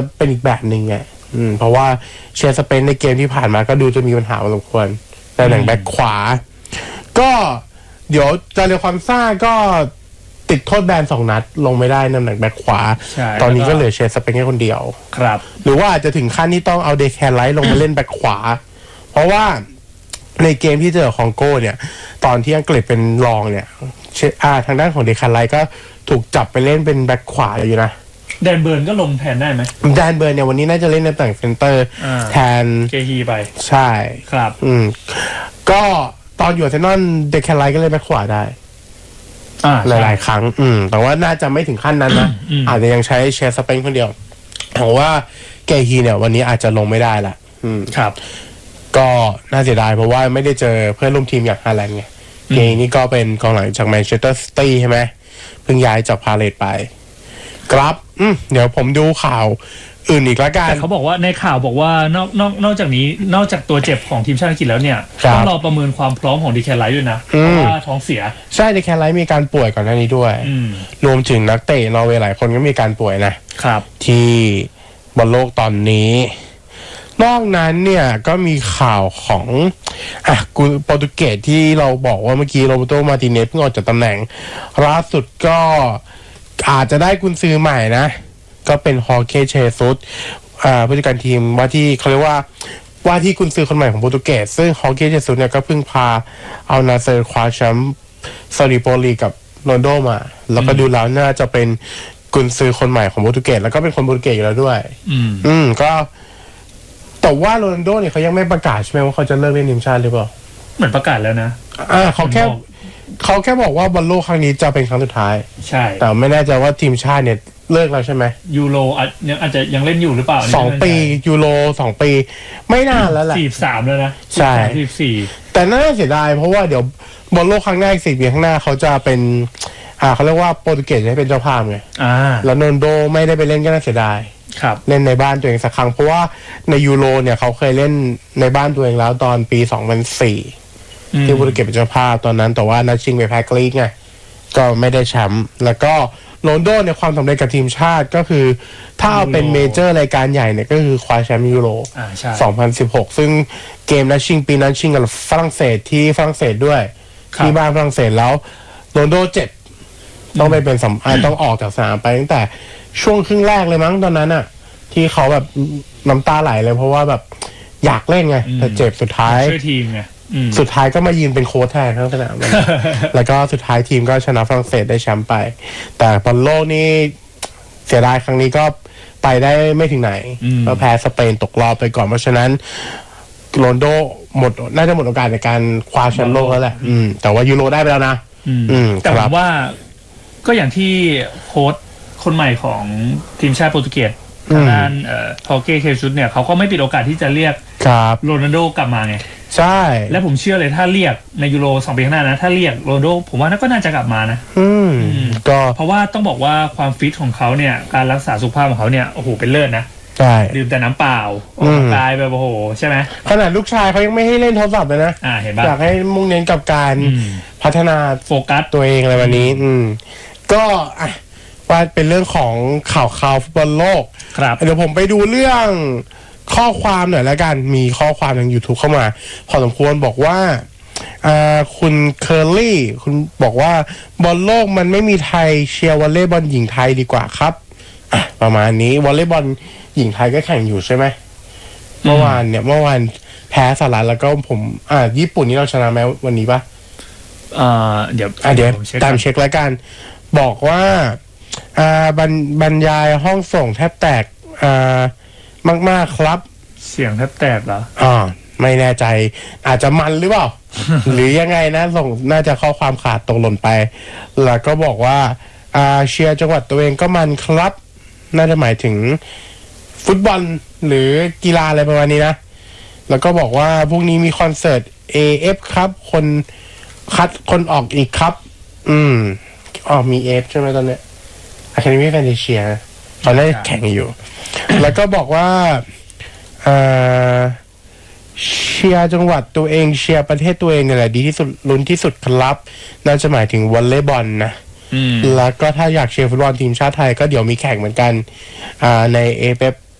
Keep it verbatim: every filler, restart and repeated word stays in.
เป็นอีกแบบหนึ่งไงอืมเพราะว่าเชียร์สเปนในเกมที่ผ่านมาก็ดูจะมีปัญหาพอสมควรแต่หนังแบ็คขวาก็เดี๋ยวจาเรความซ่าก็ติดโทษแบนสองนัดลงไม่ได้น้ำหนักแบ็คขวาตอนนี้ก็เหลือเชียร์สเปนแค่คนเดียวครับหรือว่าอาจจะถึงขั้นที่ต้องเอาเดแคนไลท์ลงมาเล่นแบ็คขวาเพราะว่าในเกมที่เจอคองโกเนี่ยตอนที่อังกฤษเป็นรองเนี่ยอ่าทางด้านของเดแคนไลท์ก็ถูกจับไปเล่นเป็นแบ็คขวาอยู่นะแดนเบิร์นก็ลงแทนได้ไหมแดนเบิร์นเนี่ยวันนี้น่าจะเล่นในตำแหน่งเซนเตอร์แทนเกฮีไปใช่ครับอืมก็ตอนอยู่อาร์เซนอลเดแคนไลท์ก็เล่นแบ็คขวาได้หลายๆครั้งอืมแต่ว่าน่าจะไม่ถึงขั้นนั้นนะ อาจจะยังใช้เชสสเปนคนเดียวเพราะว่าเกฮีเนี่ยวันนี้อาจจะลงไม่ได้ละอืมครับก็น่าเสียดายเพราะว่าไม่ได้เจอเพื่อนร่วมทีมอย่างฮาแลนด์ไงเกฮีนี่ก็เป็นกองหลังจากแมนเชสเตอร์ซิตี้ใช่ไหมเพิ่งย้ายจากพาเลทไปครับอืมเดี๋ยวผมดูข่าวอื่นอีกแล้วกันแต่เขาบอกว่าในข่าวบอกว่านอกนอกนอกจากนี้นอกจากตัวเจ็บของทีมชาติอังกฤษแล้วเนี่ยต้องรอประเมินความพร้อมของดีแคนไลท์ด้วยนะเพราะว่าท้องเสียใช่ดีแคนไลท์มีการป่วยก่อนหน้านี้ด้วยรวมถึงนักเตะนอร์เวย์หลายคนก็มีการป่วยนะครับที่บอลโลกตอนนี้นอกนั้นเนี่ยก็มีข่าวของอ่ะกูโปรตุเกสที่เราบอกว่าเมื่อกี้โรเบโตมาร์ติเนสเพิ่งออกจากตำแหน่งล่าสุดก็อาจจะได้กุนซือใหม่นะก็เป็นฮอร์เคเชซุสผู้จัดการทีมว่าที่เขาเรียกว่าว่าที่กุนซือคนใหม่ของโปรตุเกสซึ่งฮอร์เคเชซุสเนี่ยก็เพิ่งพาเอานาเซอร์คว้าแชมป์ซาริโปลีกับโรนโดมาแล้วก็ดูแล้วน่าจะเป็นกุนซือคนใหม่ของโปรตุเกสแล้วก็เป็นคนโปรตุเกสอยู่แล้วด้วยอืมอืมก็แต่ว่าโรนโดเนี่ยเขายังไม่ประกาศใช่ไหมว่าเขาจะเลิกเล่นทีมชาติหรือเปล่าเหมือนประกาศแล้วนะอ่าเขาแค่เขาแค่บอกว่าบอลโลกครั้งนี้จะเป็นครั้งสุดท้ายใช่แต่ไม่แน่ใจว่าทีมชาติเนี่ยเลิกแล้วใช่ไหมยูโรยังอาจจะยังเล่นอยู่หรือเปล่าสองปียูโรสองปีไม่นานแล้วแหละสี่สามแล้วนะใช่สี่สี่แต่น่าเสียดายเพราะว่าเดี๋ยวบอลโลกครั้งหน้าอีกสี่ปีข้างหน้าเขาจะเป็นอ่าเขาเรียกว่าโปรตุเกสจะให้เป็นเจ้าภาพไงอ่าแล้วโรนโดไม่ได้ไปเล่นก็น่าเสียดายครับเล่นในบ้านตัวเองสักครั้งเพราะว่าในยูโรเนี่ยเขาเคยเล่นในบ้านตัวเองแล้วตอนปีสองพันสี่ที่โปรตุเกสเป็นเจ้าภาพตอนนั้นแต่ว่านัดชิงไปแพ้กรีกไงก็ไม่ได้แชมป์แล้วก็โรนโดเนี่ยความสำเร็จกับทีมชาติก็คือถ้าเอาเป็นเมเจอร์รายการใหญ่เนี่ยก็คือคว้าแชมป์ยูโรสองพันสิบหกซึ่งเกมนัดชิงปีนั้นชิงกับฝรั่งเศสที่ฝรั่งเศสด้วยที่บ้านฝรั่งเศสแล้วโรนโดเจ็บต้องไปเป็นสำคัญต้องออกจากสนามไปตั้งแต่ช่วงครึ่งแรกเลยมั้งตอนนั้นอ่ะที่เขาแบบน้ำตาไหลเลยเพราะว่าแบบอยากเล่นไงแต่เจ็บสุดท้ายช่วยทีมไงสุดท้ายก็มายืนเป็นโค้ชแทนทั้งสนามแล้วก็สุดท้ายทีมก็ชนะฝรั่งเศสได้แชมป์ไปแต่บอลโลกนี่เสียดายครั้งนี้ก็ไปได้ไม่ถึงไหนก็แพ้สเปนตกรอบไปก่อนเพราะฉะนั้นโรนโดหมดน่าจะหมดโอกาสในการคว้าแชมป์โลกแล้วแหละแต่ว่ายูโรได้ไปแล้วนะแต่ผมว่าก็อย่างที่โค้ชคนใหม่ของทีมชาติโปรตุเกสทางด้านเอ่อฮอร์เก้เคซุสเนี่ยเขาก็ไม่ปิดโอกาสที่จะเรียกโรนัลโดกลับมาไงใช่และผมเชื่อเลยถ้าเรียกในยูโรสองปีข้างหน้านะถ้าเรียกโรนัลโดผมว่าก็น่าจะกลับมานะอืมก็เพราะว่าต้องบอกว่าความฟิตของเขาเนี่ยการรักษาสุขภาพของเขาเนี่ยโอ้โหเป็นเลิศนะใช่ดื่มแต่น้ำเปล่าออกกำลังกายแบบโอ้โหใช่ไหมขนาดลูกชายเขายังไม่ให้เล่นโทรศัพท์เลยนะอ่าเห็นป่ะอยากให้มุ่งเน้นกับการพัฒนาโฟกัสตัวเองอะไรวันนี้อืมก็อ่ะว่าเป็นเรื่องของข่าวข่าวฟุตบอลโลกครับเดี๋ยวผมไปดูเรื่องข้อความหน่อยแล้วกันมีข้อความทาง YouTube เข้ามาพอสมควรบอกว่าอ่าคุณเคอร์รี่คุณบอกว่าบอลโลกมันไม่มีไทยเชียร์วอลเลย์บอลหญิงไทยดีกว่าครับอ่ะประมาณนี้วอลเลย์บอลหญิงไทยก็แข่งอยู่ใช่ไหมเมื่อวานเนี่ยเมื่อวานแพ้สหรัฐแล้วก็ผมอ่าญี่ปุ่นนี่เราชนะไหมวันนี้ปะอ่าเดี๋ยวอ่าเดี๋ยวตามเช็คแล้วกันบอกว่าอ่าบรรบรรยายห้องส่งแทบแตกอ่ามากๆครับเสียงแทบแตกเหรออ่าไม่แน่ใจอาจจะมันหรือเปล่า หรือยังไงนะส่งน่าจะข้อความขาดตกหล่นไปแล้วก็บอกว่าอ่าเชียร์จังหวัดตัวเองก็มันครับน่าจะหมายถึงฟุตบอลหรือกีฬาอะไรประมาณนี้นะแล้วก็บอกว่าพรุ่งนี้มีคอนเสิร์ต เอ เอฟ ครับคนคัดคนออกอีกครับอืมอ๋อมี เอ เอฟ ใช่ไหมตอนเนี้ย Academy Fantasia เขาได้แข่งอยู่ แล้วก็บอกว่าเอ่อเชียร์จังหวัดตัวเองเชียร์ประเทศตัวเองนี่แหละดีที่สุดลุ้นที่สุดครับน่าจะหมายถึงวอลเลย์บอลนะแล้วก็ถ้าอยากเชียร์ฟุตบอลทีมชาติไทยก็เดี๋ยวมีแข่งเหมือนกันอ่าใน เอ เอฟ